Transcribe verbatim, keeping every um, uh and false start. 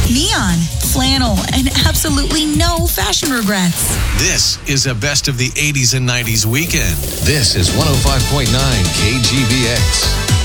neon, flannel, and absolutely no fashion regrets. This is a best of the eighties and nineties weekend. This is one oh five point nine K G B X.